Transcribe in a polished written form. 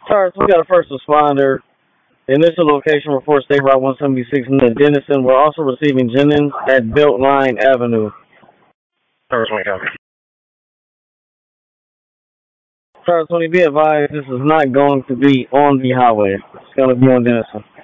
Sorry, so we got a first responder. Initial location report State Route 176 near Denison. We're also receiving Jennings at Beltline Avenue. Service 20 copy. Service 20, be advised, this is not going to be on the highway. It's going to be on Denison.